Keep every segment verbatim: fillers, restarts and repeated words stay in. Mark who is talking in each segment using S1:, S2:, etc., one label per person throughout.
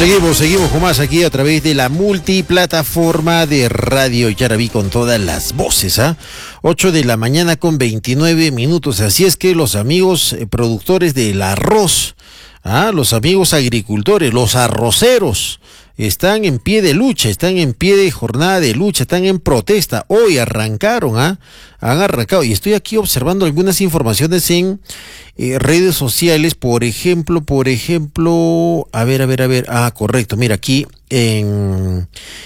S1: Seguimos, seguimos con más aquí a través de la multiplataforma de Radio Yaraví con todas las voces, ¿ah? ocho de la mañana con veintinueve minutos, así es que los amigos eh, productores del arroz, ¿ah? Los amigos agricultores, los arroceros, están en pie de lucha, están en pie de jornada de lucha, están en protesta. Hoy arrancaron, ¿ah? Han arrancado. Y estoy aquí observando algunas informaciones en eh, redes sociales. Por ejemplo, por ejemplo, a ver, a ver, a ver. Ah, correcto. Mira, aquí en,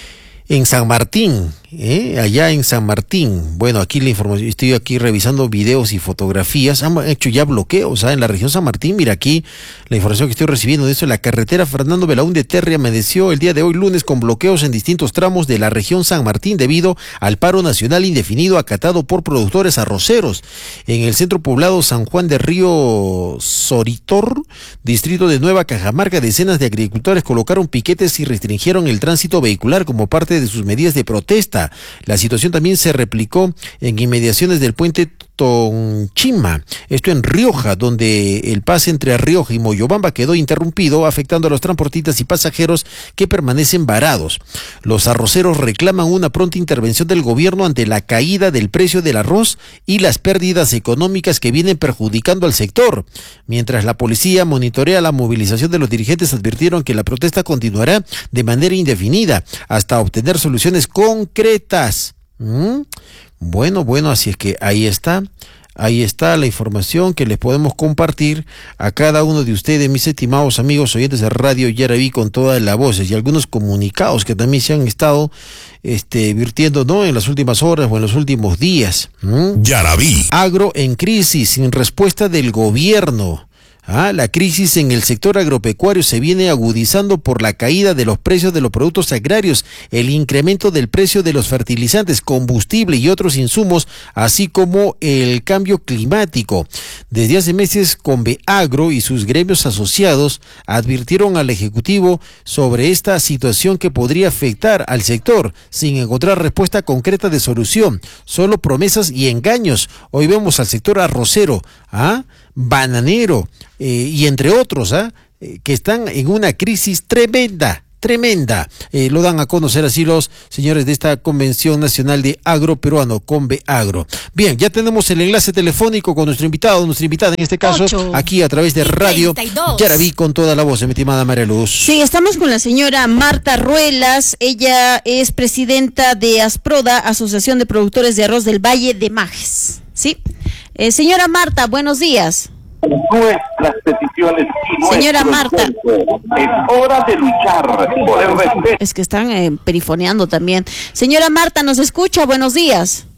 S1: en San Martín, ¿eh? Allá en San Martín. Bueno, aquí la información, estoy aquí revisando videos y fotografías. Han hecho ya bloqueos, ¿ah? En la región San Martín. Mira aquí la información que estoy recibiendo de eso. La carretera Fernando Belaúnde Terry amaneció el día de hoy lunes con bloqueos en distintos tramos de la región San Martín debido al paro nacional indefinido acatado por productores arroceros. En el centro poblado San Juan de Río Soritor, distrito de Nueva Cajamarca, decenas de agricultores colocaron piquetes y restringieron el tránsito vehicular como parte de sus medidas de protesta. La situación también se replicó en inmediaciones del puente Tonchima, esto en Rioja, donde el pase entre Rioja y Moyobamba quedó interrumpido, afectando a los transportistas y pasajeros que permanecen varados. Los arroceros reclaman una pronta intervención del gobierno ante la caída del precio del arroz y las pérdidas económicas que vienen perjudicando al sector. Mientras la policía monitorea la movilización de los dirigentes, advirtieron que la protesta continuará de manera indefinida hasta obtener soluciones concretas. ¿Mm? Bueno, bueno, así es que ahí está, ahí está la información que les podemos compartir a cada uno de ustedes, mis estimados amigos oyentes de Radio Yaraví con todas las voces y algunos comunicados que también se han estado este, virtiendo, ¿no? En las últimas horas o en los últimos días. ¿Mm?
S2: Yaraví.
S1: Agro en crisis sin respuesta del gobierno. Ah, la crisis en el sector agropecuario se viene agudizando por la caída de los precios de los productos agrarios, el incremento del precio de los fertilizantes, combustible y otros insumos, así como el cambio climático. Desde hace meses, Conveagro y sus gremios asociados advirtieron al Ejecutivo sobre esta situación que podría afectar al sector, sin encontrar respuesta concreta de solución, solo promesas y engaños. Hoy vemos al sector arrocero, ¿ah? bananero, eh, y entre otros, ¿ah? eh, que están en una crisis tremenda, tremenda. Eh, lo dan a conocer así los señores de esta Convención Nacional de Agro Peruano, Conveagro. Bien, ya tenemos el enlace telefónico con nuestro invitado, nuestra invitada en este caso, ocho, aquí a través de Radio Yaraví con toda la voz, mi estimada María Luz.
S3: Sí, estamos con la señora Marta Ruelas, ella es presidenta de ASPRODA, Asociación de Productores de Arroz del Valle de Majes, ¿sí? Eh, señora Marta, buenos días.
S4: Nuestras peticiones y
S3: señora Marta,
S4: es hora de luchar por el respeto.
S3: Es que están eh, perifoneando también. Señora Marta, ¿nos escucha? Buenos días.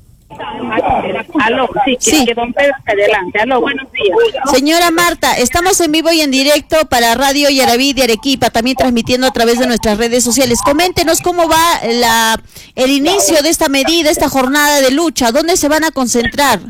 S5: Aló, sí, que,
S3: sí.
S5: que don Pedro está adelante. Aló, buenos días.
S3: Señora Marta, estamos en vivo y en directo para Radio Yaraví de Arequipa, también transmitiendo a través de nuestras redes sociales. Coméntenos cómo va la el inicio de esta medida, esta jornada de lucha. ¿Dónde se van a concentrar?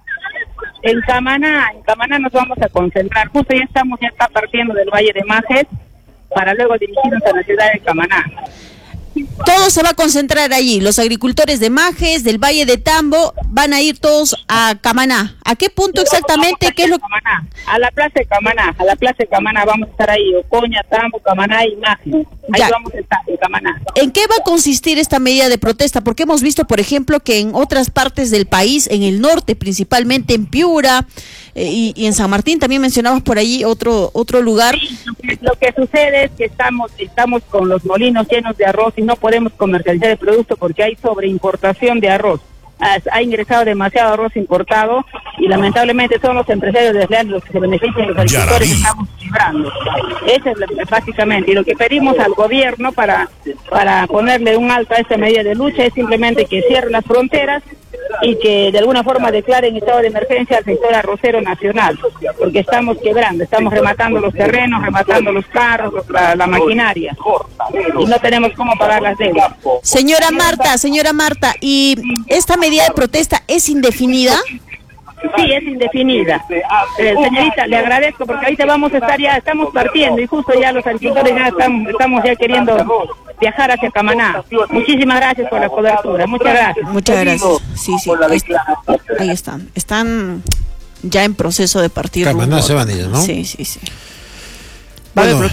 S5: En Camaná, en Camaná nos vamos a concentrar. Justo ya estamos, ya está partiendo del Valle de Majes para luego dirigirnos a la ciudad de Camaná.
S3: Todo se va a concentrar allí. Los agricultores de Majes, del Valle de Tambo, van a ir todos a Camaná. ¿A qué punto exactamente? ¿Qué es lo
S5: Camaná? A la plaza de Camaná, a la plaza de Camaná vamos a estar ahí, Ocoña, Tambo, Camaná y Majes. Ahí ya. Vamos a estar en Camaná.
S3: ¿En qué va a consistir esta medida de protesta? Porque hemos visto, por ejemplo, que en otras partes del país, en el norte, principalmente en Piura eh, y, y en San Martín, también mencionabas por allí otro otro lugar.
S5: Sí, lo, que, lo que sucede es que estamos estamos con los molinos llenos de arroz y no podemos comercializar el producto porque hay sobreimportación de arroz. Ha, ha ingresado demasiado arroz importado y lamentablemente son los empresarios desleales los que se benefician, los agricultores estamos librando. Eso es lo, básicamente, y lo que pedimos al gobierno para para ponerle un alto a esta medida de lucha es simplemente que cierren las fronteras y que de alguna forma declaren estado de emergencia al sector arrocero nacional, porque estamos quebrando, estamos rematando los terrenos, rematando los carros, la, la maquinaria, y no tenemos cómo pagar las deudas.
S3: Señora Marta, señora Marta, ¿y esta medida de protesta es indefinida?
S5: Sí, es indefinida. Eh, señorita, le agradezco porque ahorita vamos a estar ya, estamos partiendo y justo ya los agricultores ya estamos, estamos ya queriendo viajar hacia Camaná. Muchísimas gracias por la cobertura, muchas gracias.
S3: Muchas gracias. Sí, sí, ahí, ahí están. Están ya en proceso de partir.
S1: Camaná se van ellos, ¿no?
S3: Sí, sí, sí. Va a haber protesta.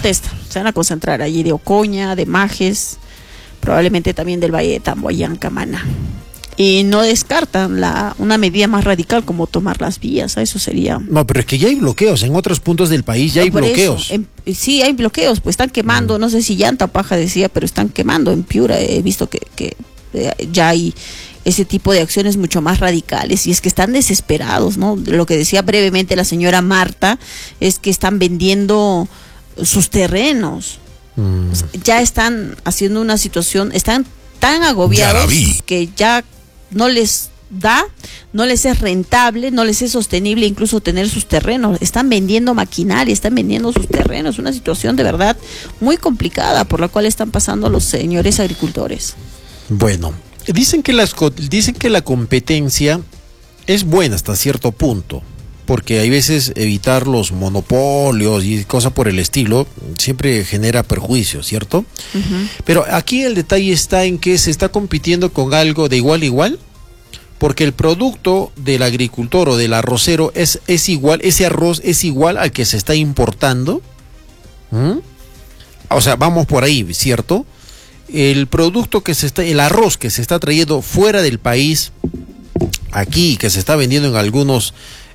S3: se van a concentrar allí de Ocoña, de Majes, probablemente también del Valle de Tamboyán, Camaná. Y no descartan la una medida más radical como tomar las vías, eso sería...
S1: No, pero es que ya hay bloqueos, en otros puntos del país ya no, hay bloqueos.
S3: Eso, en, sí, hay bloqueos, pues están quemando, mm. no sé si llanta paja decía, pero están quemando en Piura, he visto que, que eh, ya hay ese tipo de acciones mucho más radicales, y es que están desesperados, ¿no? Lo que decía brevemente la señora Marta, es que están vendiendo sus terrenos, mm. ya están haciendo una situación, están tan agobiados que ya no les da, no les es rentable, no les es sostenible incluso tener sus terrenos, están vendiendo maquinaria, están vendiendo sus terrenos, una situación de verdad muy complicada por la cual están pasando los señores agricultores.
S1: Bueno, dicen que las dicen que la competencia es buena hasta cierto punto, porque hay veces evitar los monopolios y cosas por el estilo siempre genera perjuicios, ¿cierto? Uh-huh. Pero aquí el detalle está en que se está compitiendo con algo de igual a igual, porque el producto del agricultor o del arrocero es, es igual, ese arroz es igual al que se está importando. ¿Mm? O sea, vamos por ahí, ¿cierto? El producto que se está, el arroz que se está trayendo fuera del país, aquí, que se está vendiendo en algunos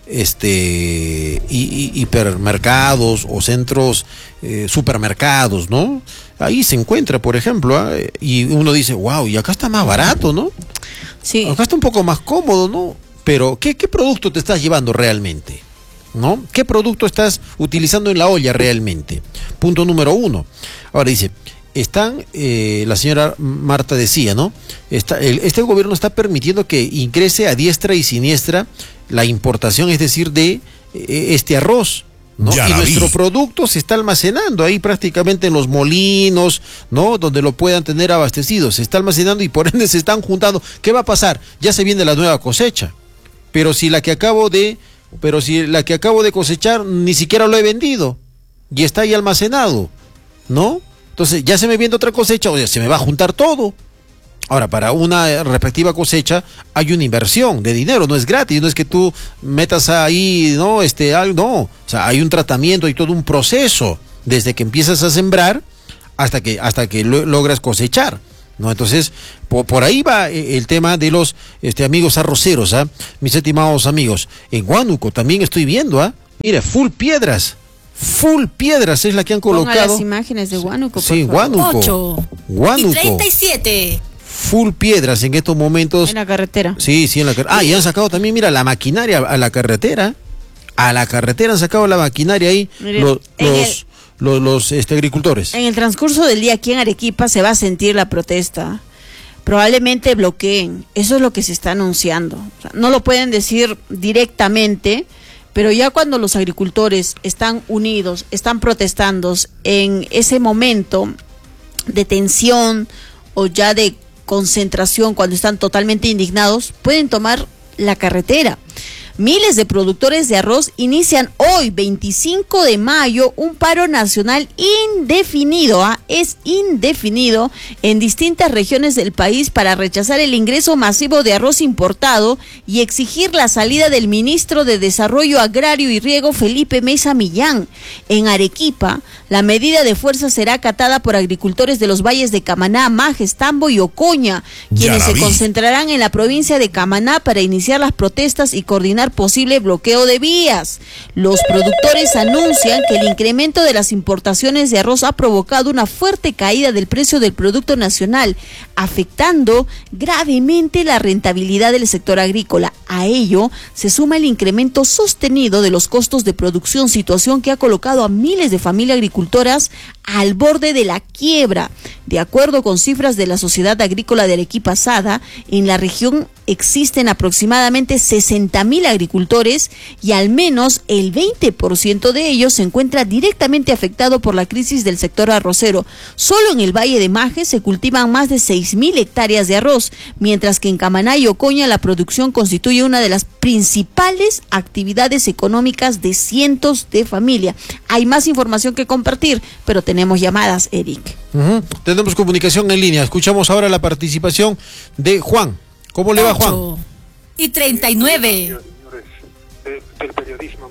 S1: este hi, hi, hipermercados o centros eh, supermercados, ¿no? Ahí se encuentra, por ejemplo, ¿eh? Y uno dice, wow, y acá está más barato, ¿no?
S3: Sí.
S1: Acá está un poco más cómodo, ¿no? Pero ¿qué, qué producto te estás llevando realmente? ¿No? ¿Qué producto estás utilizando en la olla realmente? Punto número uno. Ahora dice, están, eh, la señora Marta decía, ¿no? Está, el, este gobierno está permitiendo que ingrese a diestra y siniestra la importación, es decir, de eh, este arroz, ¿no? Y nuestro producto se está almacenando ahí prácticamente en los molinos, ¿no? Donde lo puedan tener abastecido, se está almacenando y por ende se están juntando. ¿Qué va a pasar? Ya se viene la nueva cosecha, pero si la que acabo de, pero si la que acabo de cosechar ni siquiera lo he vendido y está ahí almacenado, ¿no? Entonces ya se me viene otra cosecha, o sea, se me va a juntar todo. Ahora, para una respectiva cosecha hay una inversión de dinero, no es gratis, no es que tú metas ahí, no, este, algo, no, o sea, hay un tratamiento, hay todo un proceso, desde que empiezas a sembrar hasta que, hasta que lo, logras cosechar, ¿no? Entonces, por, por ahí va el tema de los este, amigos arroceros, ¿ah? Mis estimados amigos. En Huánuco también estoy viendo, ¿ah? Mira, full piedras. Full piedras es la que han colocado.
S3: Ponga las imágenes de Huánuco, por
S1: sí,
S3: favor.
S1: Huánuco.
S2: ocho
S1: Huánuco.
S2: Y treinta y siete.
S1: Full piedras en estos momentos.
S3: En la carretera.
S1: Sí, sí, en la carretera. Ah, y han sacado también, mira, la maquinaria a la carretera. A la carretera han sacado la maquinaria ahí. Miren, los, los, el, los, los este, agricultores.
S3: En el transcurso del día aquí en Arequipa se va a sentir la protesta. Probablemente bloqueen. Eso es lo que se está anunciando. O sea, no lo pueden decir directamente, pero ya cuando los agricultores están unidos, están protestando en ese momento de tensión o ya de concentración, cuando están totalmente indignados, pueden tomar la carretera. Miles de productores de arroz inician hoy, veinticinco de mayo, un paro nacional indefinido, ¿ah? es indefinido, en distintas regiones del país para rechazar el ingreso masivo de arroz importado y exigir la salida del ministro de Desarrollo Agrario y Riego, Felipe Mesa Millán. En Arequipa, la medida de fuerza será acatada por agricultores de los valles de Camaná, Majes, Tambo y Ocoña, quienes se concentrarán en la provincia de Camaná para iniciar las protestas y coordinar posible bloqueo de vías. Los productores anuncian que el incremento de las importaciones de arroz ha provocado una fuerte caída del precio del producto nacional, afectando gravemente la rentabilidad del sector agrícola. A ello se suma el incremento sostenido de los costos de producción, situación que ha colocado a miles de familias agricultoras al borde de la quiebra. De acuerdo con cifras de la Sociedad Agrícola de Arequipa, SADA, en la región existen aproximadamente sesenta mil agricultores y al menos el veinte por ciento de ellos se encuentra directamente afectado por la crisis del sector arrocero. Solo en el Valle de Majes se cultivan más de seis mil hectáreas de arroz, mientras que en Camaná y Ocoña la producción constituye una de las principales actividades económicas de cientos de familias. Hay más información que compartir, pero tenemos llamadas, Eric.
S1: Uh-huh. Tenemos comunicación en línea. Escuchamos ahora la participación de Juan. ¿Cómo le va, Juan?
S2: Y treinta y nueve.
S6: Señores del periodismo,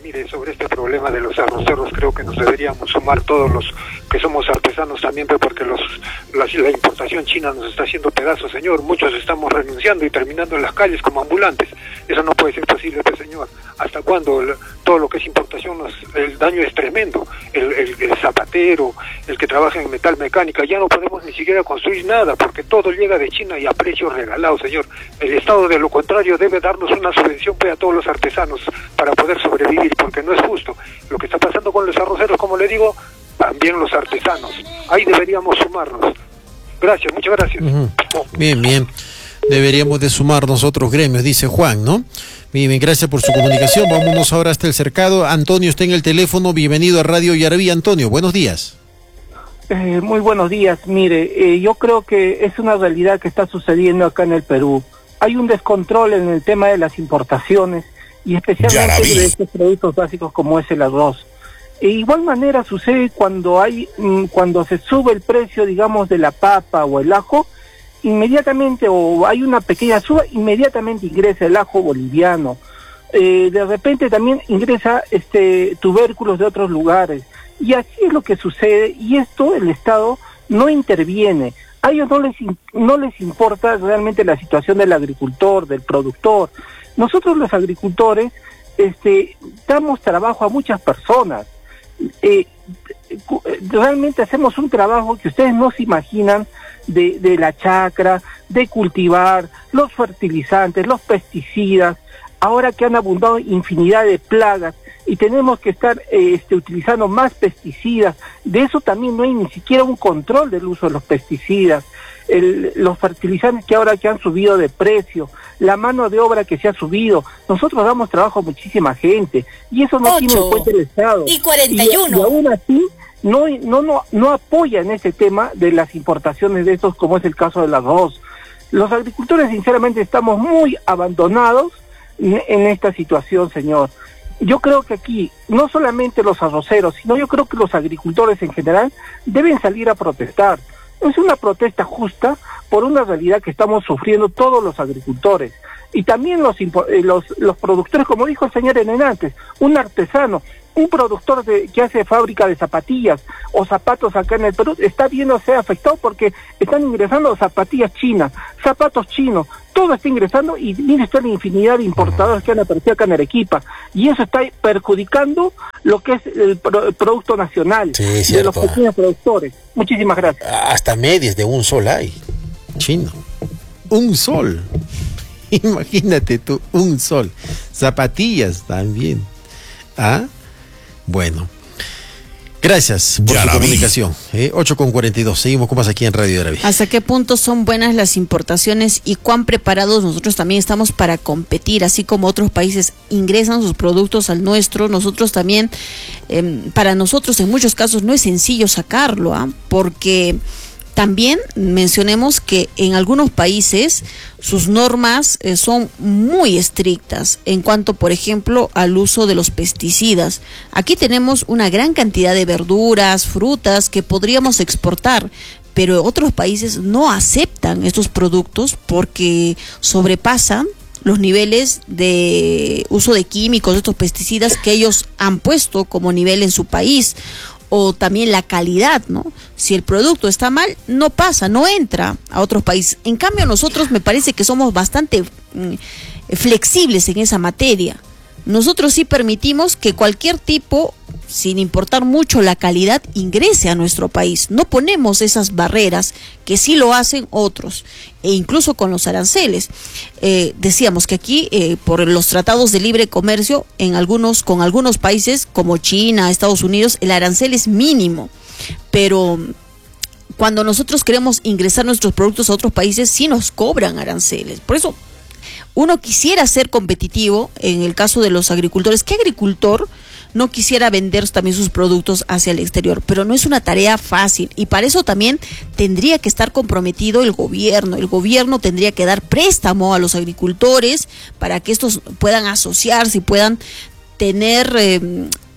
S2: mire, sobre este problema de los arroceros creo que nos deberíamos sumar todos los que somos artesanos también, porque los la, la importación china nos está haciendo pedazos, señor. Muchos estamos renunciando y terminando en las calles como ambulantes. Eso no puede ser posible, pues, señor. ¿Hasta cuándo el, todo lo que es importación, nos, el daño es tremendo? El, el, el zapatero, el que trabaja en metal mecánica, ya no podemos ni siquiera construir nada porque todo llega de China y a precios regalados, señor. El Estado, de lo contrario, debe darnos una subvención pues, a todos los artesanos para poder sobrevivir, porque no es justo. Lo que está pasando con los arroceros, como le digo, también los artesanos. Ahí deberíamos sumarnos. Gracias, muchas gracias.
S1: Uh-huh. Bien, bien. Deberíamos de sumarnos otros gremios, dice Juan, ¿no? Bien, bien, gracias por su comunicación. Vámonos ahora hasta el cercado. Antonio está en el teléfono. Bienvenido a Radio Yaraví. Antonio, buenos días.
S6: Eh, muy buenos días. Mire, eh, yo creo que es una realidad que está sucediendo acá en el Perú. Hay un descontrol en el tema de las importaciones y especialmente Yaraví. De estos productos básicos como es el arroz. De igual manera sucede cuando hay, mmm, cuando se sube el precio, digamos, de la papa o el ajo, inmediatamente, o hay una pequeña suba, inmediatamente ingresa el ajo boliviano. Eh, de repente también ingresa este tubérculos de otros lugares. Y así es lo que sucede, y esto el Estado no interviene. A ellos no les, no les importa realmente la situación del agricultor, del productor. Nosotros los agricultores este, damos trabajo a muchas personas. Eh, realmente hacemos un trabajo que ustedes no se imaginan de, de la chacra, de cultivar, los fertilizantes, los pesticidas, ahora que han abundado infinidad de plagas y tenemos que estar eh, este, utilizando más pesticidas. De eso también no hay ni siquiera un control del uso de los pesticidas, el, los fertilizantes que ahora que han subido de precio, la mano de obra que se ha subido. Nosotros damos trabajo a muchísima gente y eso no tiene en cuenta el Estado.
S7: Y cuarenta y uno.
S6: Y, y aún así no, no, no, no apoyan ese tema de las importaciones de estos, como es el caso del arroz. Los agricultores sinceramente estamos muy abandonados en esta situación, señor. Yo creo que aquí, no solamente los arroceros, sino yo creo que los agricultores en general deben salir a protestar. Es una protesta justa por una realidad que estamos sufriendo todos los agricultores. Y también los, los, los productores, como dijo el señor Enenantes, un artesano, un productor de, que hace fábrica de zapatillas o zapatos acá en el Perú, está viéndose afectado porque están ingresando zapatillas chinas, zapatos chinos, todo está ingresando y mire usted la infinidad de importadores que han aparecido acá en Arequipa y eso está perjudicando lo que es el, pro, el producto nacional sí, de los pequeños productores. Muchísimas gracias.
S1: Hasta medias de un sol hay, chino, un sol. Imagínate tú, un sol. Zapatillas también. ¿Ah? Bueno. Gracias por Yaraví. Su comunicación. ¿eh? ocho con cuarenta y dos. Seguimos con más aquí en Radio Yaraví.
S3: ¿Hasta qué punto son buenas las importaciones y cuán preparados nosotros también estamos para competir? Así como otros países ingresan sus productos al nuestro, nosotros también, eh, para nosotros en muchos casos no es sencillo sacarlo, ¿ah? Porque también mencionemos que en algunos países sus normas eh, son muy estrictas en cuanto, por ejemplo, al uso de los pesticidas. Aquí tenemos una gran cantidad de verduras, frutas que podríamos exportar, pero otros países no aceptan estos productos porque sobrepasan los niveles de uso de químicos, de estos pesticidas que ellos han puesto como nivel en su país. O también la calidad, ¿no? Si el producto está mal, no pasa, no entra a otros países. En cambio, nosotros me parece que somos bastante mm, flexibles en esa materia. Nosotros sí permitimos que cualquier tipo, sin importar mucho la calidad, ingrese a nuestro país. No ponemos esas barreras que sí lo hacen otros, e incluso con los aranceles. Eh, decíamos que aquí, eh, por los tratados de libre comercio, en algunos, con algunos países como China, Estados Unidos, el arancel es mínimo, pero cuando nosotros queremos ingresar nuestros productos a otros países, sí nos cobran aranceles. Por eso, uno quisiera ser competitivo en el caso de los agricultores. ¿Qué agricultor no quisiera vender también sus productos hacia el exterior? Pero no es una tarea fácil y para eso también tendría que estar comprometido el gobierno. El gobierno tendría que dar préstamo a los agricultores para que estos puedan asociarse y puedan tener eh,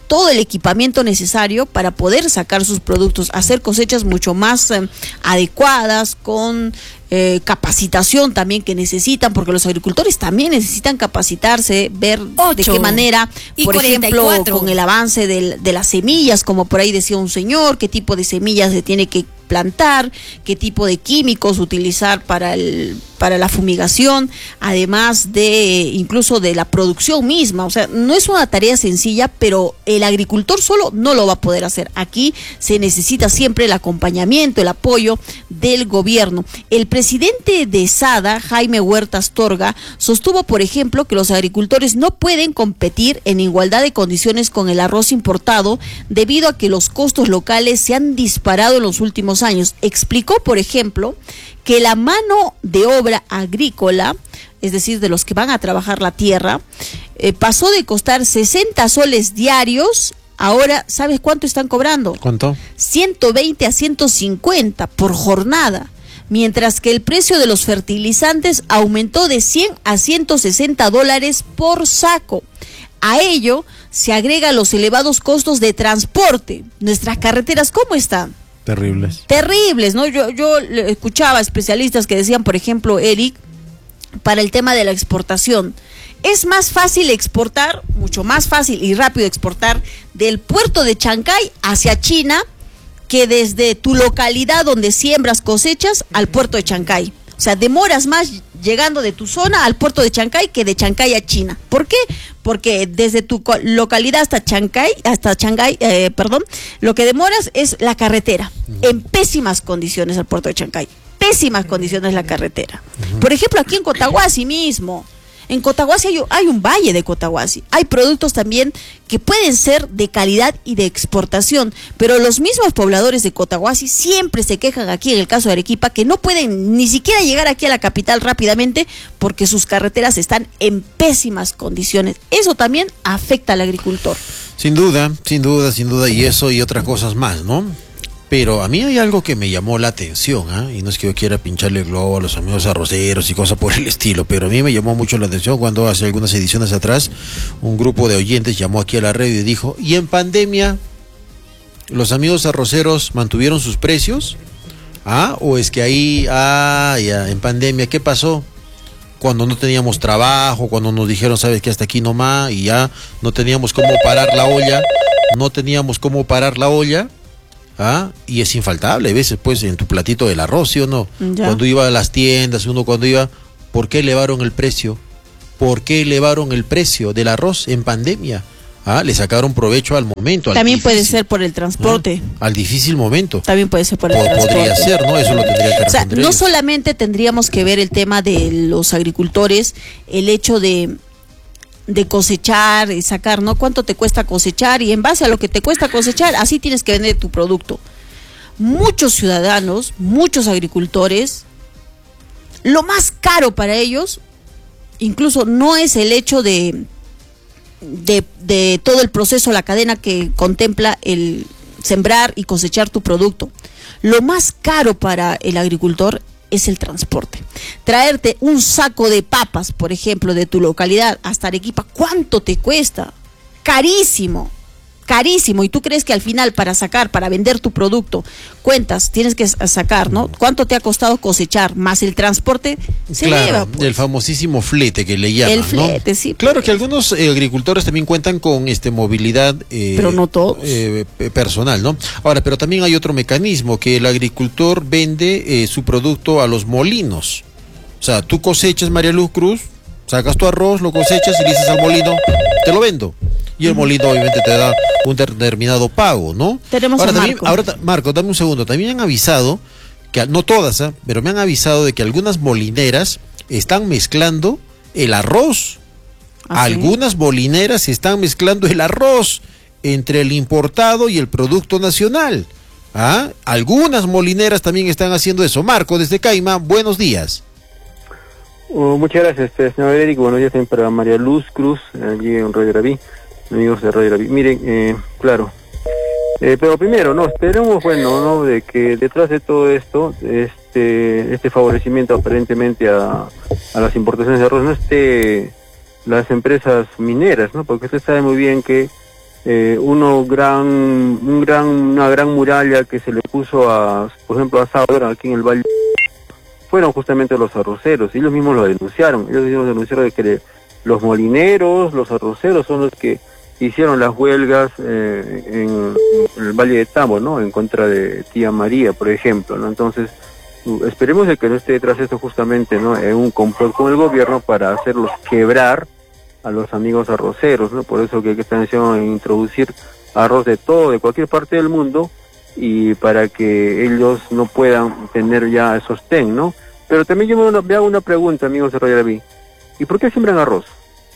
S3: todo el equipamiento necesario para poder sacar sus productos, hacer cosechas mucho más eh, adecuadas, con eh, capacitación también que necesitan, porque los agricultores también necesitan capacitarse, ver Ocho. de qué manera, por ejemplo, con el avance del, de las semillas, como por ahí decía un señor, qué tipo de semillas se tiene que plantar, qué tipo de químicos utilizar para el para la fumigación, además de incluso de la producción misma. O sea, no es una tarea sencilla, pero el agricultor solo no lo va a poder hacer. Aquí se necesita siempre el acompañamiento, el apoyo del gobierno. El presidente de SADA, Jaime Huerta Astorga, sostuvo, por ejemplo, que los agricultores no pueden competir en igualdad de condiciones con el arroz importado debido a que los costos locales se han disparado en los últimos años. Explicó, por ejemplo, que la mano de obra agrícola, es decir, de los que van a trabajar la tierra, eh, pasó de costar sesenta soles diarios, ahora, ¿sabes cuánto están cobrando?
S1: ¿Cuánto?
S3: ciento veinte a ciento cincuenta por jornada, mientras que el precio de los fertilizantes aumentó de cien a ciento sesenta dólares por saco. A ello se agregan los elevados costos de transporte. Nuestras carreteras, ¿cómo están?
S1: Terribles.
S3: Terribles, ¿no? Yo, yo escuchaba especialistas que decían, por ejemplo, Eric, para el tema de la exportación, es más fácil exportar, mucho más fácil y rápido exportar del puerto de Chancay hacia China que desde tu localidad donde siembras cosechas al puerto de Chancay. O sea, demoras más llegando de tu zona al puerto de Chancay que de Chancay a China. ¿Por qué? Porque desde tu localidad hasta Chancay, hasta Chancay, eh, perdón, lo que demoras es la carretera. Uh-huh. En pésimas condiciones al puerto de Chancay. Pésimas condiciones la carretera. Uh-huh. Por ejemplo, aquí en Cotahuasi mismo. En Cotahuasi hay, hay un valle de Cotahuasi. Hay productos también que pueden ser de calidad y de exportación, pero los mismos pobladores de Cotahuasi siempre se quejan aquí, en el caso de Arequipa, que no pueden ni siquiera llegar aquí a la capital rápidamente porque sus carreteras están en pésimas condiciones. Eso también afecta al agricultor.
S1: Sin duda, sin duda, sin duda, y eso y otras cosas más, ¿no? Pero a mí hay algo que me llamó la atención, ¿eh? Y no es que yo quiera pincharle el globo a los amigos arroceros y cosas por el estilo, pero a mí me llamó mucho la atención cuando hace algunas ediciones atrás un grupo de oyentes llamó aquí a la radio y dijo, ¿y en pandemia los amigos arroceros mantuvieron sus precios? ¿Ah? ¿O es que ahí, ah, ya, en pandemia, ¿qué pasó? Cuando no teníamos trabajo, cuando nos dijeron, sabes que hasta aquí nomás, y ya no teníamos cómo parar la olla, no teníamos cómo parar la olla, ¿ah? Y es infaltable, a veces pues en tu platito del arroz, ¿sí o no? Ya. Cuando iba a las tiendas, uno cuando iba, ¿por qué elevaron el precio? ¿Por qué elevaron el precio del arroz en pandemia? ¿Ah? Le sacaron provecho al momento. Al
S3: También
S1: difícil,
S3: puede ser por el transporte.
S1: ¿Ah? Al difícil momento.
S3: También puede ser por el
S1: Pod-
S3: transporte.
S1: Podría ser, ¿no? Eso lo tendría que
S3: O sea,
S1: responder
S3: no
S1: ellos.
S3: solamente tendríamos que ver el tema de los agricultores, el hecho de de cosechar y sacar, ¿no? ¿Cuánto te cuesta cosechar? Y en base a lo que te cuesta cosechar, así tienes que vender tu producto. Muchos ciudadanos, muchos agricultores, lo más caro para ellos, incluso no es el hecho de, de, de todo el proceso, la cadena que contempla el sembrar y cosechar tu producto. Lo más caro para el agricultor es el transporte. Traerte un saco de papas, por ejemplo, de tu localidad hasta Arequipa, ¿cuánto te cuesta? Carísimo. Carísimo, y tú crees que al final para sacar, para vender tu producto, cuentas, tienes que sacar, ¿no? ¿Cuánto te ha costado cosechar? Más el transporte, se
S1: claro,
S3: lleva. Pues.
S1: El famosísimo flete que le llaman,
S3: El flete,
S1: ¿no?
S3: sí.
S1: Claro
S3: pues.
S1: que algunos eh, agricultores también cuentan con este movilidad eh,
S3: pero no todos.
S1: Eh, personal, ¿no? Ahora, pero también hay otro mecanismo, que el agricultor vende eh, su producto a los molinos. O sea, tú cosechas, María Luz Cruz, sacas tu arroz, lo cosechas y le dices al molino, te lo vendo. Y el molino obviamente te da un determinado pago, ¿no?
S3: Tenemos
S1: ahora,
S3: a
S1: también,
S3: Marco.
S1: ahora, Marco, dame un segundo. También han avisado, que no todas, ¿eh? pero me han avisado de que algunas molineras están mezclando el arroz.
S3: ¿Ah, sí?
S1: Algunas molineras están mezclando el arroz entre el importado y el producto nacional. ¿Ah? Algunas molineras también están haciendo eso. Marco, desde Caima, buenos días.
S7: Uh, muchas gracias, este, señor Eric. Buenos días también para María Luz Cruz, allí en Radio Raví, amigos de Radio Raví. Miren, eh, claro, eh, pero primero, no, esperemos, bueno, no, de que detrás de todo esto, este, este favorecimiento aparentemente a, a las importaciones de arroz, no esté las empresas mineras, ¿no? Porque usted sabe muy bien que eh, uno gran, un gran, una gran muralla que se le puso a, por ejemplo, a Saudra aquí en el Valle, fueron justamente los arroceros. Ellos mismos lo denunciaron. Ellos mismos denunciaron de que le, los molineros, los arroceros son los que hicieron las huelgas eh, en, en el Valle de Tambo, ¿no? En contra de Tía María, por ejemplo, ¿no? Entonces, esperemos de que no esté detrás de esto justamente, ¿no? En un complot con el gobierno para hacerlos quebrar a los amigos arroceros, ¿no? Por eso que hay que estar en introducir arroz de todo, de cualquier parte del mundo, y para que ellos no puedan tener ya sostén, ¿no? Pero también yo me, me hago una pregunta, amigos de Radio Araví. ¿Y por qué siembran arroz?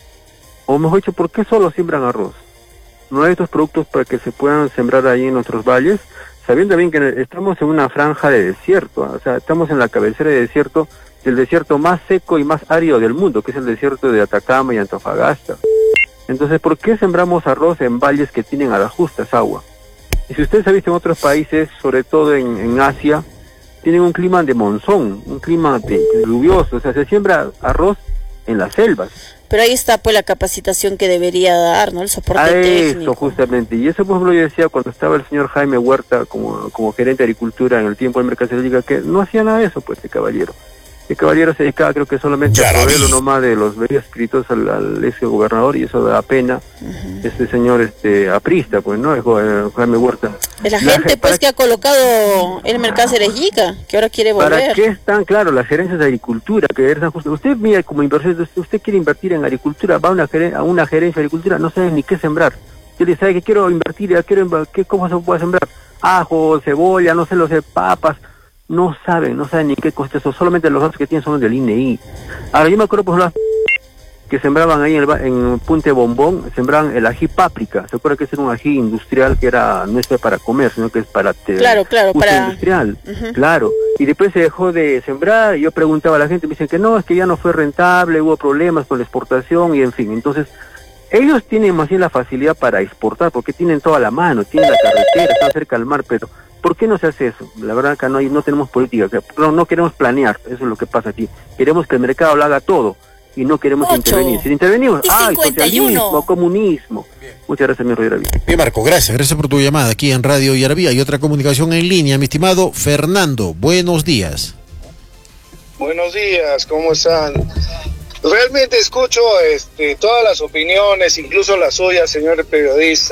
S7: O mejor dicho, ¿por qué solo siembran arroz? ¿No hay estos productos para que se puedan sembrar ahí en nuestros valles? Sabiendo bien que estamos en una franja de desierto, o sea, estamos en la cabecera de desierto, del desierto más seco y más árido del mundo, que es el desierto de Atacama y Antofagasta. Entonces, ¿por qué sembramos arroz en valles que tienen a las justas agua? Y si ustedes han visto en otros países, sobre todo en, en Asia, tienen un clima de monzón, un clima de, de lluvioso, o sea, se siembra arroz en las selvas.
S3: Pero ahí está pues la capacitación que debería dar, ¿no? El soporte
S7: a
S3: técnico.
S7: Eso justamente, y eso por ejemplo yo decía cuando estaba el señor Jaime Huerta como, como gerente de agricultura en el tiempo del mercado de liga, que no hacía nada de eso, pues, este caballero. El caballero se dedicaba creo que solamente a proveerlo nomás de los medios escritos al, al ex gobernador, y eso da pena. Uh-huh. Este señor este aprista, pues, ¿no? El Jaime Huerta.
S3: Es la gente, la, pues, que ha colocado el mercado de Yica, que ahora quiere volver.
S7: ¿Para qué están, claro, las gerencias de agricultura? Que están justo, usted, mira, como inversor, usted, usted quiere invertir en agricultura, va a una, a una gerencia de agricultura, no sabe ni qué sembrar. Usted le sabe que quiero invertir, quiero, ¿qué, ¿cómo se puede sembrar? Ajo, cebolla, no sé, lo sé, papas. No saben, no saben ni qué coste eso, solamente los datos que tienen son del I N E I. Ahora, yo me acuerdo, por ejemplo, que sembraban ahí en, el, en Punte Bombón, sembraban el ají páprica. ¿Se acuerda que ese era un ají industrial que era no es para comer, sino que es para te,
S3: claro, claro,
S7: uso
S3: para
S7: industrial?
S3: Uh-huh.
S7: Claro. Y después se dejó de sembrar, y yo preguntaba a la gente, me dicen que no, es que ya no fue rentable, hubo problemas con la exportación, y en fin. Entonces, ellos tienen más bien la facilidad para exportar, porque tienen toda la mano, tienen la carretera, están cerca del mar, pero ¿por qué no se hace eso? La verdad que no, hay, no tenemos política, no, no queremos planear, eso es lo que pasa aquí. Queremos que el mercado lo haga todo y no queremos Ocho. intervenir. Si intervenimos, ¡ay, socialismo, comunismo! Bien. Muchas gracias, mi Radio Yarabí.
S1: Bien, Marco, gracias. Gracias por tu llamada aquí en Radio Yarabí. Hay otra comunicación en línea, mi estimado Fernando. Buenos días.
S8: Buenos días, ¿cómo están? Realmente escucho este, todas las opiniones, incluso las suyas, señor periodista,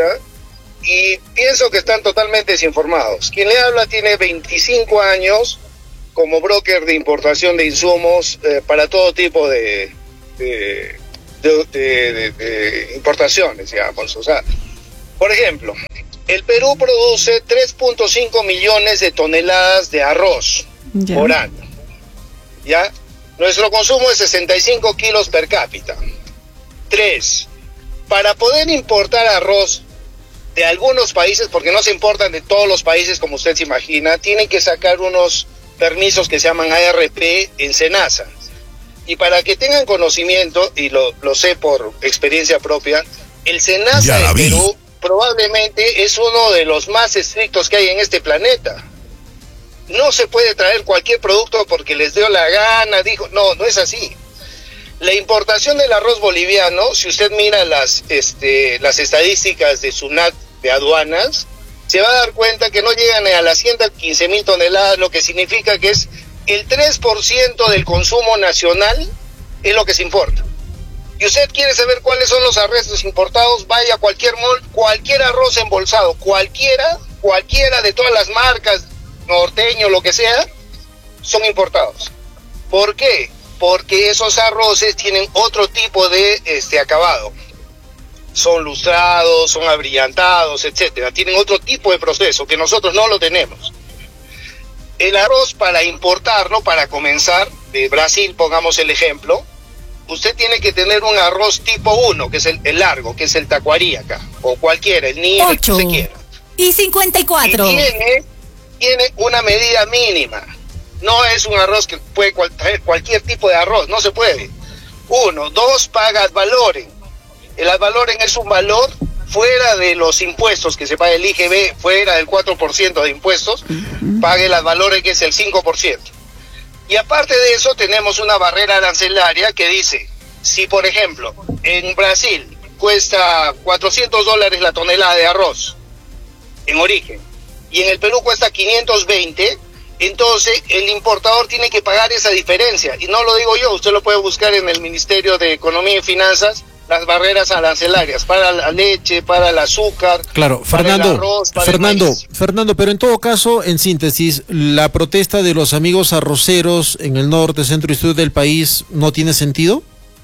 S8: y pienso que están totalmente desinformados. Quien le habla tiene veinticinco años como broker de importación de insumos eh, para todo tipo de, de, de, de, de, de importaciones, digamos. O sea, por ejemplo, el Perú produce tres punto cinco millones de toneladas de arroz ya. por año. ¿Ya? Nuestro consumo es sesenta y cinco kilos per cápita. Tres, para poder importar arroz de algunos países, porque no se importan de todos los países como usted se imagina, tienen que sacar unos permisos que se llaman A R P en SENASA. Y para que tengan conocimiento, y lo, lo sé por experiencia propia, el SENASA de Perú probablemente es uno de los más estrictos que hay en este planeta. No se puede traer cualquier producto porque les dio la gana, dijo, no, no es así. La importación del arroz boliviano, si usted mira las, este, las estadísticas de SUNAT de aduanas, se va a dar cuenta que no llegan a las ciento quince mil toneladas, lo que significa que es el tres por ciento del consumo nacional es lo que se importa. Y usted quiere saber cuáles son los arroces importados, vaya a cualquier mall, cualquier arroz embolsado, cualquiera, cualquiera de todas las marcas, norteño, lo que sea, son importados. ¿Por qué? Porque esos arroces tienen otro tipo de este acabado. Son lustrados, son abrillantados, etcétera. Tienen otro tipo de proceso que nosotros no lo tenemos. El arroz, para importarlo, para comenzar, de Brasil, pongamos el ejemplo, usted tiene que tener un arroz tipo uno, que es el, el largo, que es el tacuaríaca, o cualquiera, el nido, el que usted quiera.
S9: Y cincuenta y cuatro.
S8: Y tiene, tiene una medida mínima. No es un arroz que puede cual, traer cualquier tipo de arroz, no se puede. Uno, dos, paga ad valorem. El ad valorem es un valor fuera de los impuestos que se paga el I G B, fuera del cuatro por ciento de impuestos, uh-huh. pague el ad valorem, que es el cinco por ciento. Y aparte de eso tenemos una barrera arancelaria que dice, si por ejemplo en Brasil cuesta cuatrocientos dólares la tonelada de arroz en origen y en el Perú cuesta quinientos veinte, entonces el importador tiene que pagar esa diferencia. Y no lo digo yo, usted lo puede buscar en el Ministerio de Economía y Finanzas, las barreras arancelarias para la leche, para el azúcar,
S1: claro,
S8: para
S1: Fernando,
S8: el arroz, para
S1: Fernando,
S8: el maíz.
S1: Fernando, pero en todo caso, en síntesis, la protesta de los amigos arroceros en el norte, centro y sur del país no tiene sentido.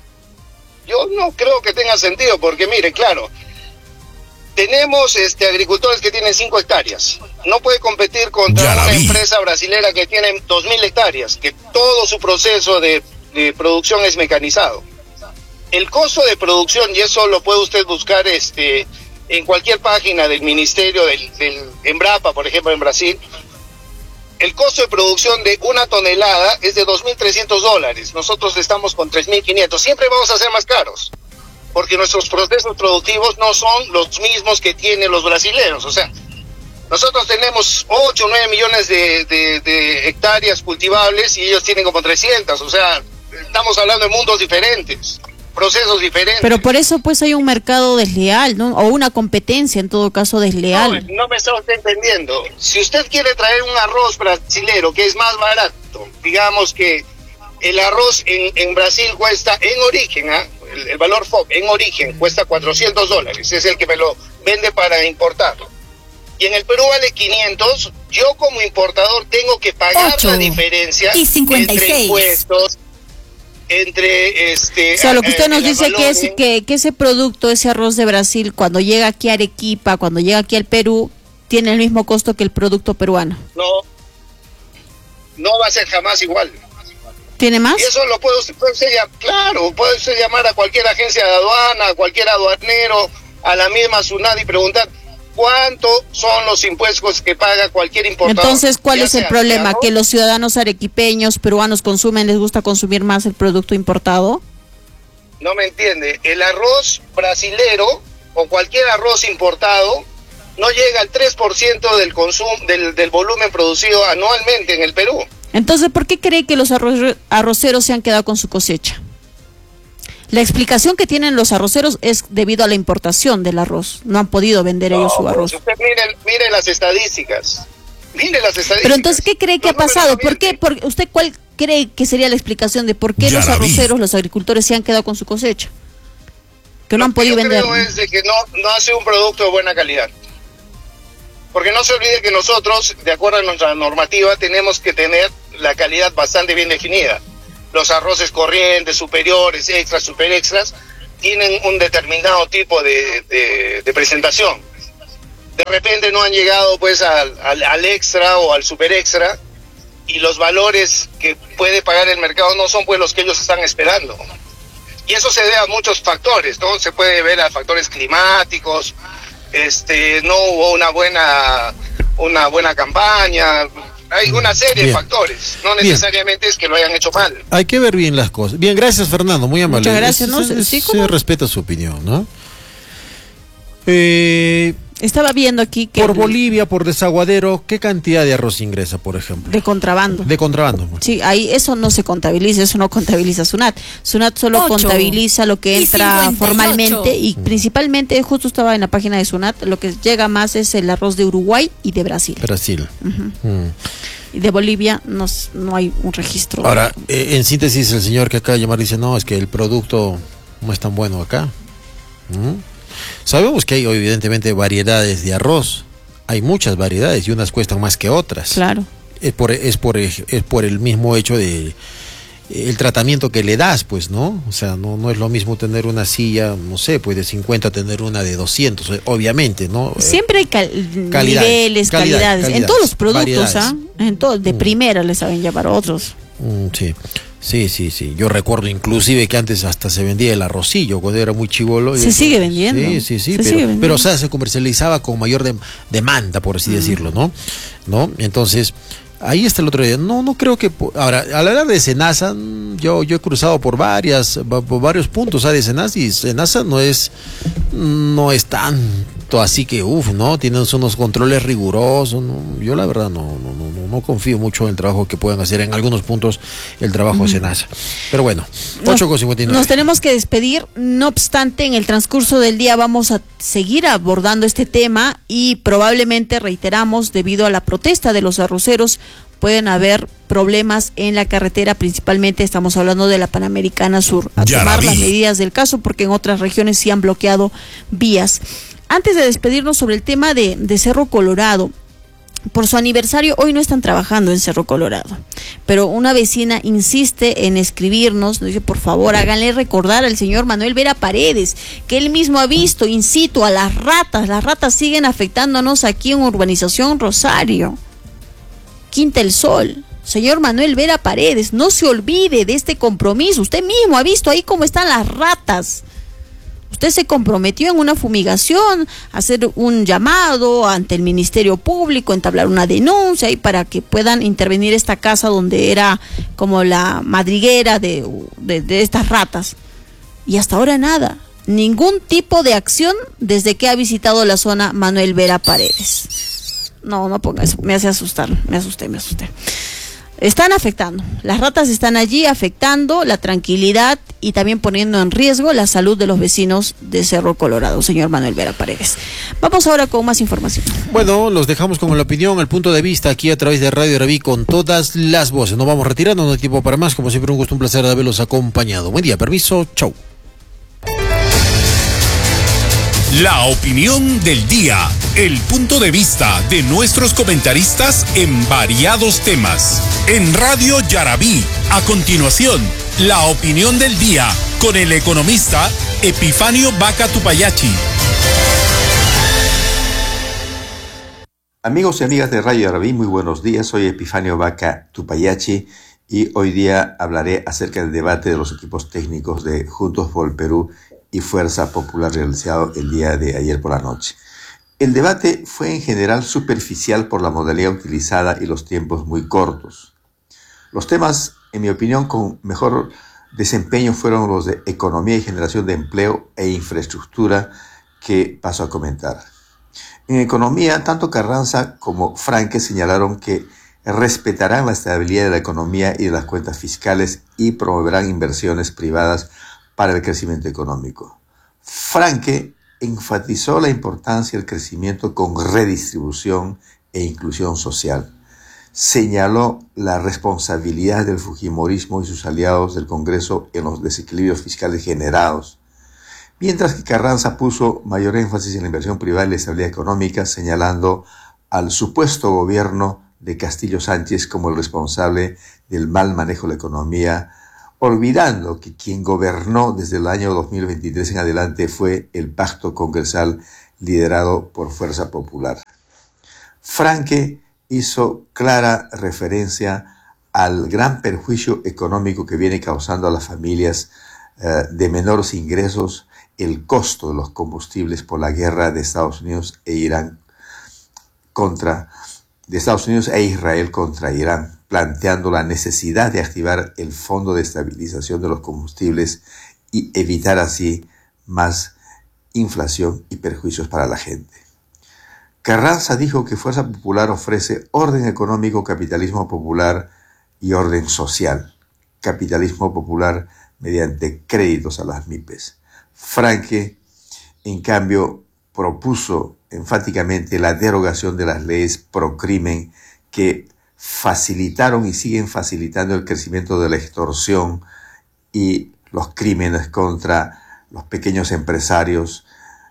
S8: Yo no creo que tenga sentido, porque mire, claro, tenemos este agricultores que tienen cinco hectáreas. No puede competir contra una empresa brasilera que tiene dos mil hectáreas, que todo su proceso de, de producción es mecanizado. El costo de producción, y eso lo puede usted buscar este en cualquier página del ministerio, del, del Embrapa, por ejemplo, en Brasil, el costo de producción de una tonelada es de dos mil trescientos dólares. Nosotros estamos con tres mil quinientos. Siempre vamos a ser más caros, porque nuestros procesos productivos no son los mismos que tienen los brasileños. O sea, nosotros tenemos ocho o nueve millones de, de, de hectáreas cultivables y ellos tienen como trescientas. O sea, estamos hablando de mundos diferentes, procesos diferentes.
S3: Pero por eso pues hay un mercado desleal, ¿no? O una competencia en todo caso desleal.
S8: No, no me está usted entendiendo. Si usted quiere traer un arroz brasilero que es más barato, digamos que el arroz en, en Brasil cuesta en origen, ¿ah? el, el valor F O B en origen cuesta cuatrocientos dólares, es el que me lo vende para importarlo. Y en el Perú vale quinientos, yo como importador tengo que pagar la diferencia
S9: y cincuenta y seis.
S8: Entre impuestos, entre este...
S3: O sea, lo que usted
S8: eh,
S3: nos dice que, es, que, que ese producto, ese arroz de Brasil, cuando llega aquí a Arequipa, cuando llega aquí al Perú, tiene el mismo costo que el producto peruano.
S8: No, no va a ser jamás igual.
S3: ¿Tiene más?
S8: Y eso lo puede usted, puede usted, claro, puede usted llamar a cualquier agencia de aduana, a cualquier aduanero, a la misma SUNAT y preguntar cuánto son los impuestos que paga cualquier importador.
S3: Entonces, ¿cuál
S8: ya
S3: es el
S8: sea
S3: problema?
S8: arroz,
S3: ¿Que los ciudadanos arequipeños, peruanos consumen, les gusta consumir más el producto importado?
S8: no me entiende, el arroz brasilero o cualquier arroz importado no llega al tres por ciento del consumo del, del volumen producido anualmente en el Perú.
S3: Entonces, ¿por qué cree que los arro arroceros se han quedado con su cosecha? La explicación que tienen los arroceros es debido a la importación del arroz. No han podido vender
S8: no,
S3: ellos su arroz.
S8: Usted mire, mire las estadísticas. Mire las estadísticas.
S3: Pero entonces, ¿qué cree que ha pasado? ¿Por qué? ¿Por, ¿Usted cuál cree que sería la explicación de por qué ya los arroceros, los agricultores se han quedado con su cosecha? Que no han podido vender.
S8: Lo que yo creo es de que no, no hace un producto de buena calidad. Porque no se olvide que nosotros, de acuerdo a nuestra normativa, tenemos que tener la calidad bastante bien definida. Los arroces corrientes, superiores, extras, super extras, tienen un determinado tipo de, de, de presentación. De repente no han llegado pues al, al, al extra o al super extra, y los valores que puede pagar el mercado no son pues los que ellos están esperando. Y eso se debe a muchos factores, ¿no? Se puede ver a factores climáticos, este, no hubo una buena, una buena campaña. Hay una serie bien. de factores, no necesariamente bien. es que lo hayan hecho mal.
S1: Hay que ver bien las cosas. Bien, gracias Fernando, muy amable.
S3: Muchas gracias.
S1: Es,
S3: ¿no?
S1: es,
S3: ¿Sí,
S1: se respeta su opinión, ¿no? Eh,
S3: Estaba viendo aquí que...
S1: Por el... Bolivia, por desaguadero, ¿qué cantidad de arroz ingresa, por ejemplo?
S3: De contrabando.
S1: De contrabando.
S3: Sí, ahí eso no se contabiliza, eso no contabiliza SUNAT. SUNAT solo Ocho. contabiliza lo que entra y formalmente y mm. principalmente, justo estaba en la página de SUNAT, lo que llega más es el arroz de Uruguay y de Brasil.
S1: Brasil.
S3: Uh-huh. mm. Y de Bolivia no, no hay un registro.
S1: Ahora, eh, en síntesis, el señor que acaba de llamar dice, no, es que el producto no es tan bueno acá. ¿Mm? Sabemos que hay evidentemente variedades de arroz, hay muchas variedades y unas cuestan más que otras.
S3: Claro.
S1: Es por es por es por el mismo hecho de el tratamiento que le das, pues, ¿no? O sea, no no es lo mismo tener una silla, no sé, pues de cincuenta tener una de doscientos, obviamente, ¿no?
S3: Siempre hay cal calidad, niveles, calidad, calidades, calidades, en todos los productos, ¿ah? ¿eh? En todo, de mm. primera les saben llamar otros.
S1: Mm, sí. Sí, sí, sí. Yo recuerdo inclusive que antes hasta se vendía el arrocillo cuando era muy chivolo.
S3: Se sigue vendiendo.
S1: Sí, sí, sí.
S3: Se
S1: pero,
S3: sigue vendiendo.
S1: pero o sea, se comercializaba con mayor de, demanda, por así mm. decirlo, ¿no? ¿No? Entonces, ahí está el otro día. No, no creo que... Ahora, al hablar de Senasa, yo, yo he cruzado por varias, por varios puntos, ¿sabes? De Senasa, y Senasa no es, no es tanto así que, uff, ¿no? Tienen unos controles rigurosos, ¿no? Yo la verdad no, no, no, no no confío mucho en el trabajo que puedan hacer en algunos puntos el trabajo de SENASA. Pero bueno, ocho con cincuenta y nueve.
S3: Nos tenemos que despedir, no obstante, en el transcurso del día vamos a seguir abordando este tema y probablemente, reiteramos, debido a la protesta de los arroceros, pueden haber problemas en la carretera, principalmente estamos hablando de la Panamericana Sur, a tomar las medidas del caso porque en otras regiones sí han bloqueado vías. Antes de despedirnos sobre el tema de, de Cerro Colorado, por su aniversario, hoy no están trabajando en Cerro Colorado, pero una vecina insiste en escribirnos, nos dice, por favor, háganle recordar al señor Manuel Vera Paredes, que él mismo ha visto in situ a las ratas, las ratas siguen afectándonos aquí en Urbanización Rosario, Quinta El Sol. Señor Manuel Vera Paredes, no se olvide de este compromiso, usted mismo ha visto ahí cómo están las ratas. Usted se comprometió en una fumigación, a hacer un llamado ante el Ministerio Público, entablar una denuncia y para que puedan intervenir esta casa donde era como la madriguera de, de, de estas ratas. Y hasta ahora nada, ningún tipo de acción desde que ha visitado la zona Manuel Vera Paredes. No, no ponga eso, me hace asustar, me asusté, me asusté. Están afectando, las ratas están allí afectando la tranquilidad y también poniendo en riesgo la salud de los vecinos de Cerro Colorado, señor Manuel Vera Paredes. Vamos ahora con más información.
S1: Bueno, los dejamos con la opinión, el punto de vista aquí a través de Radio Yaraví con todas las voces. Nos vamos retirando, no hay tiempo para más, como siempre un gusto, un placer de haberlos acompañado. Buen día, permiso, chau.
S10: La opinión del día, el punto de vista de nuestros comentaristas en variados temas. En Radio Yaraví, a continuación, la opinión del día con el economista Epifanio Vaca Tupayachi.
S11: Amigos y amigas de Radio Yaraví, muy buenos días. Soy Epifanio Vaca Tupayachi y hoy día hablaré acerca del debate de los equipos técnicos de Juntos por el Perú y Fuerza Popular realizado el día de ayer por la noche. El debate fue en general superficial por la modalidad utilizada y los tiempos muy cortos. Los temas, en mi opinión, con mejor desempeño fueron los de economía y generación de empleo e infraestructura que paso a comentar. En economía, tanto Carranza como Franque señalaron que respetarán la estabilidad de la economía y de las cuentas fiscales y promoverán inversiones privadas para el crecimiento económico. Franque enfatizó la importancia del crecimiento con redistribución e inclusión social. Señaló la responsabilidad del fujimorismo y sus aliados del Congreso en los desequilibrios fiscales generados, mientras que Carranza puso mayor énfasis en la inversión privada y la estabilidad económica, señalando al supuesto gobierno de Castillo Sánchez como el responsable del mal manejo de la economía, olvidando que quien gobernó desde el año dos mil veintitrés en adelante fue el pacto congresal liderado por Fuerza Popular. Franque hizo clara referencia al gran perjuicio económico que viene causando a las familias eh, de menores ingresos el costo de los combustibles por la guerra de Estados Unidos e Irán contra de Estados Unidos e Israel contra Irán, planteando la necesidad de activar el Fondo de Estabilización de los Combustibles y evitar así más inflación y perjuicios para la gente. Carranza dijo que Fuerza Popular ofrece orden económico, capitalismo popular y orden social. Capitalismo popular mediante créditos a las M I P E S. Franque, en cambio, propuso enfáticamente la derogación de las leyes pro crimen que facilitaron y siguen facilitando el crecimiento de la extorsión y los crímenes contra los pequeños empresarios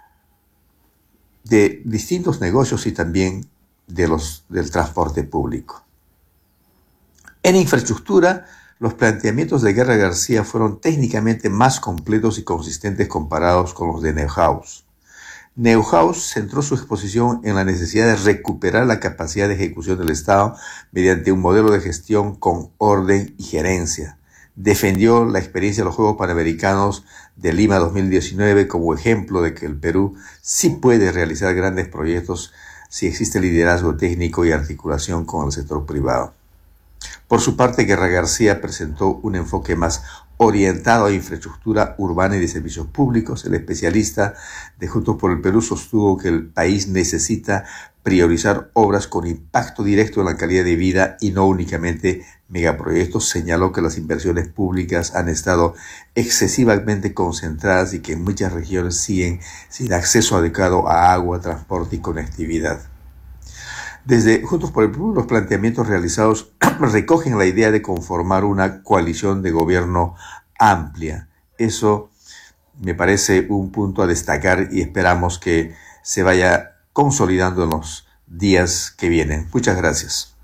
S11: de distintos negocios y también de los, del transporte público. En infraestructura, los planteamientos de Guerra García fueron técnicamente más completos y consistentes comparados con los de Neuhaus. Neuhaus centró su exposición en la necesidad de recuperar la capacidad de ejecución del Estado mediante un modelo de gestión con orden y gerencia. Defendió la experiencia de los Juegos Panamericanos de Lima dos mil diecinueve como ejemplo de que el Perú sí puede realizar grandes proyectos si existe liderazgo técnico y articulación con el sector privado. Por su parte, Guerra García presentó un enfoque más orientado a infraestructura urbana y de servicios públicos. El especialista de Juntos por el Perú sostuvo que el país necesita priorizar obras con impacto directo en la calidad de vida y no únicamente megaproyectos. Señaló que las inversiones públicas han estado excesivamente concentradas y que en muchas regiones siguen sin acceso adecuado a agua, transporte y conectividad. Desde Juntos por el Perú, los planteamientos realizados recogen la idea de conformar una coalición de gobierno amplia. Eso me parece un punto a destacar y esperamos que se vaya consolidando en los días que vienen. Muchas gracias.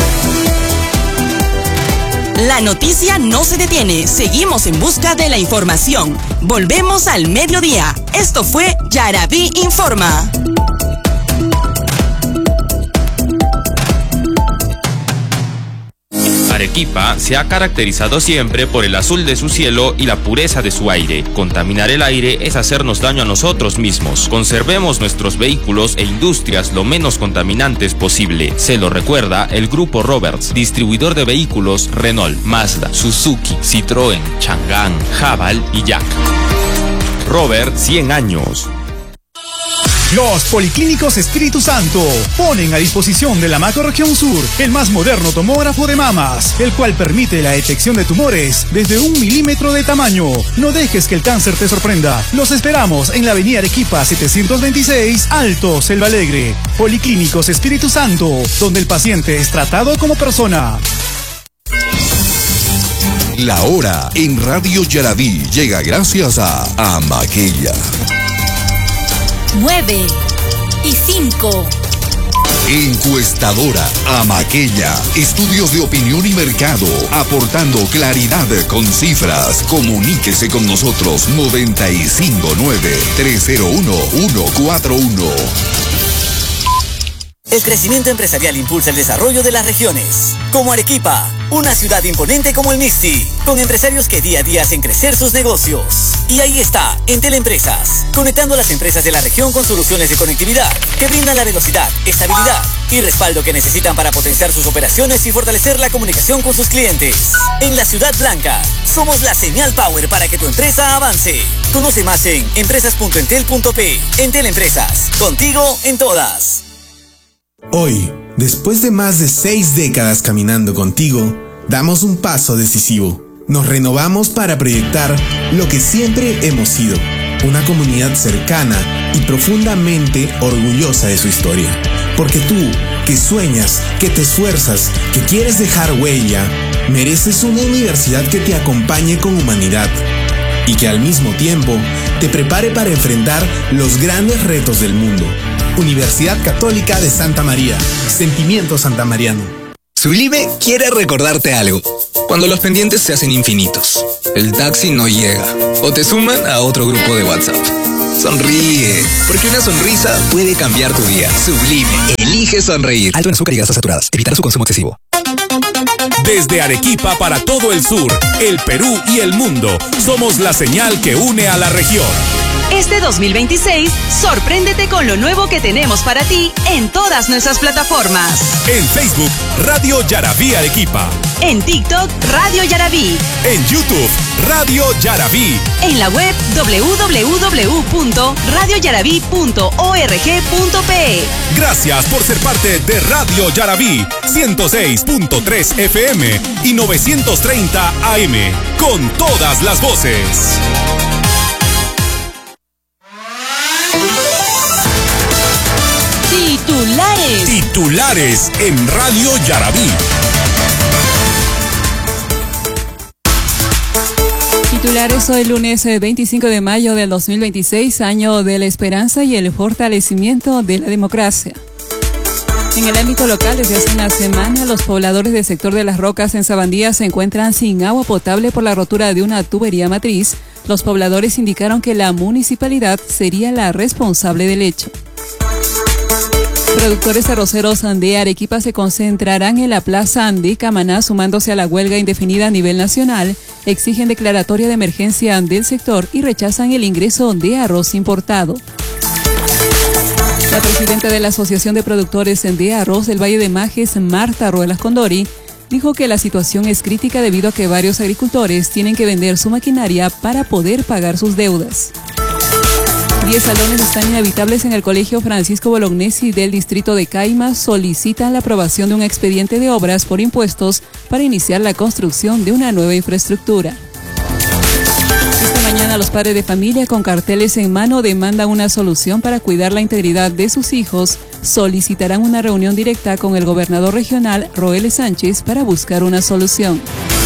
S9: La noticia no se detiene. Seguimos en busca de la información. Volvemos al mediodía. Esto fue Yarabí Informa.
S12: Arequipa se ha caracterizado siempre por el azul de su cielo y la pureza de su aire. Contaminar el aire es hacernos daño a nosotros mismos. Conservemos nuestros vehículos e industrias lo menos contaminantes posible. Se lo recuerda el Grupo Roberts, distribuidor de vehículos Renault, Mazda, Suzuki, Citroën, Chang'an, Haval y Yak. Robert, cien años.
S13: Los Policlínicos Espíritu Santo ponen a disposición de la Macrorregión Sur el más moderno tomógrafo de mamas, el cual permite la detección de tumores desde un milímetro de tamaño. No dejes que el cáncer te sorprenda. Los esperamos en la avenida Arequipa setecientos veintiséis, Alto, Selva Alegre. Policlínicos Espíritu Santo, donde el paciente es tratado como persona.
S14: La hora en Radio Yarabí llega gracias a Amaquella.
S9: nueve y cinco.
S14: Encuestadora Amaquella. Estudios de opinión y mercado, aportando claridad con cifras. Comuníquese con nosotros noventa y cinco nueve, tres cero uno, uno cuatro uno.
S15: El crecimiento empresarial impulsa el desarrollo de las regiones, como Arequipa, una ciudad imponente como el Mixti, con empresarios que día a día hacen crecer sus negocios. Y ahí está, Entel Empresas, conectando a las empresas de la región con soluciones de conectividad que brindan la velocidad, estabilidad y respaldo que necesitan para potenciar sus operaciones y fortalecer la comunicación con sus clientes. En la Ciudad Blanca, somos la señal power para que tu empresa avance. Conoce más en empresas punto entel punto pe. Entel Empresas, contigo en todas.
S16: Hoy, después de más de seis décadas caminando contigo, damos un paso decisivo. Nos renovamos para proyectar lo que siempre hemos sido, una comunidad cercana y profundamente orgullosa de su historia. Porque tú, que sueñas, que te esfuerzas, que quieres dejar huella, mereces una universidad que te acompañe con humanidad y que al mismo tiempo te prepare para enfrentar los grandes retos del mundo. Universidad Católica de Santa María. Sentimiento santamariano.
S17: Sublime quiere recordarte algo. Cuando los pendientes se hacen infinitos, el taxi no llega o te suman a otro grupo de WhatsApp. Sonríe, porque una sonrisa puede cambiar tu día. Sublime, elige sonreír. Alto en azúcar y grasas saturadas. Evitar su consumo excesivo.
S10: Desde Arequipa para todo el sur, el Perú y el mundo, somos la señal que une a la región.
S9: Este dos mil veintiséis, sorpréndete con lo nuevo que tenemos para ti en todas nuestras plataformas.
S10: En Facebook, Radio Yarabí Arequipa.
S9: En TikTok, Radio Yarabí.
S10: En YouTube, Radio Yarabí.
S9: En la web doble u doble u doble u punto radio yarabí punto org punto pe.
S10: Gracias por ser parte de Radio Yarabí, ciento seis punto tres F M y novecientos treinta A M, con todas las voces.
S9: Titulares.
S10: Titulares en Radio Yarabí.
S18: Titulares hoy lunes veinticinco de mayo del dos mil veintiséis, año de la esperanza y el fortalecimiento de la democracia. En el ámbito local, desde hace una semana, los pobladores del sector de Las Rocas en Sabandía se encuentran sin agua potable por la rotura de una tubería matriz. Los pobladores indicaron que la municipalidad sería la responsable del hecho. Productores arroceros de Arequipa se concentrarán en la Plaza de Camaná, sumándose a la huelga indefinida a nivel nacional. Exigen declaratoria de emergencia del sector y rechazan el ingreso de arroz importado. La presidenta de la Asociación de Productores de Arroz del Valle de Majes, Marta Ruelas Condori, dijo que la situación es crítica debido a que varios agricultores tienen que vender su maquinaria para poder pagar sus deudas. Diez salones están inhabitables en el Colegio Francisco Bolognesi del distrito de Caima. Solicitan la aprobación de un expediente de obras por impuestos para iniciar la construcción de una nueva infraestructura. Esta mañana los padres de familia con carteles en mano demandan una solución para cuidar la integridad de sus hijos. Solicitarán una reunión directa con el gobernador regional, Roel Sánchez, para buscar una solución.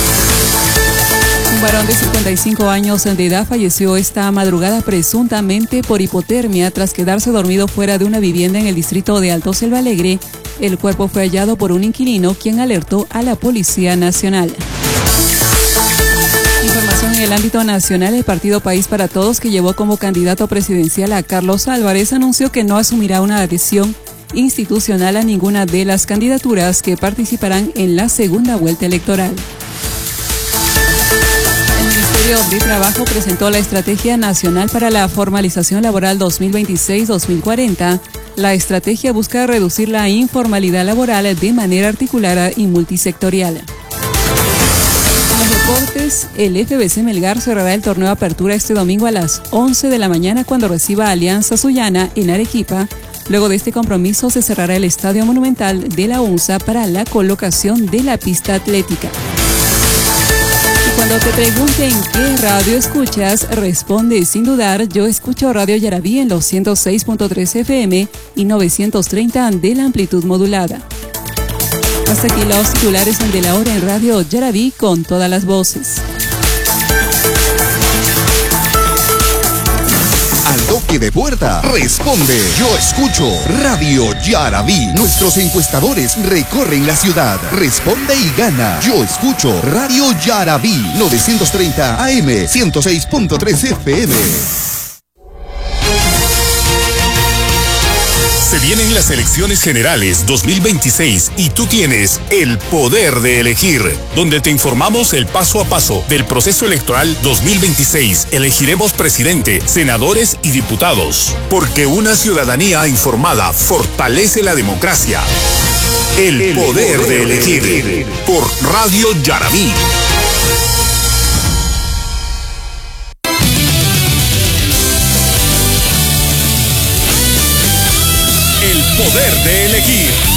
S18: Un varón de cincuenta y cinco años de edad falleció esta madrugada presuntamente por hipotermia tras quedarse dormido fuera de una vivienda en el distrito de Alto Selva Alegre. El cuerpo fue hallado por un inquilino, quien alertó a la Policía Nacional. Información en el ámbito nacional. El partido País para Todos, que llevó como candidato presidencial a Carlos Álvarez, anunció que no asumirá una adhesión institucional a ninguna de las candidaturas que participarán en la segunda vuelta electoral. El Ministerio de Trabajo presentó la Estrategia Nacional para la Formalización Laboral dos mil veintiséis a dos mil cuarenta. La estrategia busca reducir la informalidad laboral de manera articulada y multisectorial. En los deportes, el F B C Melgar cerrará el torneo Apertura este domingo a las once de la mañana cuando reciba a Alianza Sullana en Arequipa. Luego de este compromiso se cerrará el Estadio Monumental de la UNSA para la colocación de la pista atlética. Cuando te pregunten qué radio escuchas, responde sin dudar: yo escucho Radio Yarabí en los ciento seis punto tres F M y novecientos treinta de la amplitud modulada. Hasta aquí los titulares de la hora en Radio Yarabí con todas las voces.
S14: Al toque de puerta, responde: yo escucho Radio Yarabí. Nuestros encuestadores recorren la ciudad. Responde y gana. Yo escucho Radio Yarabí. novecientos treinta A M, ciento seis punto tres F M.
S10: Se vienen las elecciones generales dos mil veintiséis y tú tienes el poder de elegir, donde te informamos el paso a paso del proceso electoral dos mil veintiséis. Elegiremos presidente, senadores y diputados, porque una ciudadanía informada fortalece la democracia. El, el poder, poder de elegir, de elegir por Radio Yarabí. El poder de elegir.